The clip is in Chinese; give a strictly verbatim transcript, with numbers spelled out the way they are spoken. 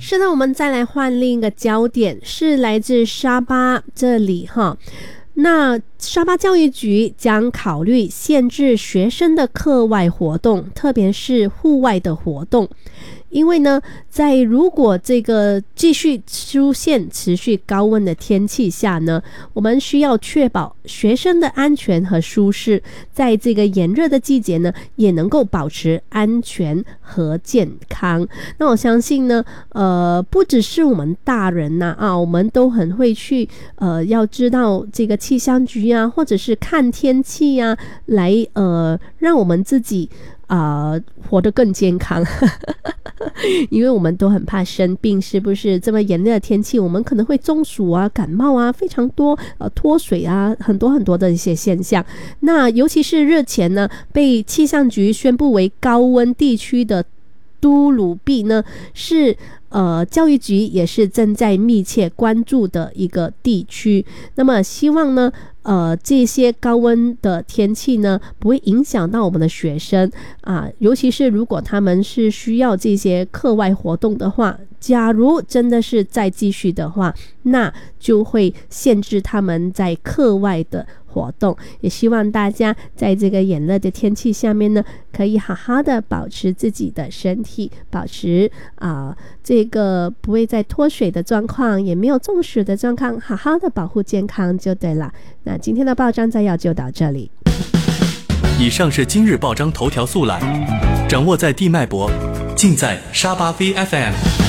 是的，我们再来换另一个焦点，是来自沙巴这里哈。那沙巴教育局将考虑限制学生的课外活动，特别是户外的活动。因为呢，在如果这个继续出现持续高温的天气下呢，我们需要确保学生的安全和舒适，在这个炎热的季节呢，也能够保持安全和健康。那我相信呢，呃，不只是我们大人呐 啊, 啊，我们都很会去呃，要知道这个气象局啊，或者是看天气啊，来呃，让我们自己啊、呃、活得更健康。因为我们都很怕生病，是不是？这么炎热的天气，我们可能会中暑啊、感冒啊，非常多呃脱水啊，很多很多的一些现象。那尤其是日前呢，被气象局宣布为高温地区的都鲁毕呢，是呃教育局也是正在密切关注的一个地区。那么希望呢，呃，这些高温的天气呢，不会影响到我们的学生啊，尤其是如果他们是需要这些课外活动的话，假如真的是再继续的话，那就会限制他们在课外的活动。也希望大家在这个炎热的天气下面呢，可以好好的保持自己的身体，保持啊、呃、这个不会再脱水的状况，也没有中暑的状况，好好的保护健康就对了。那今天的报章摘要就到这里。 以上是今日报章头条速览，掌握在地脉搏，尽在沙巴 V F M。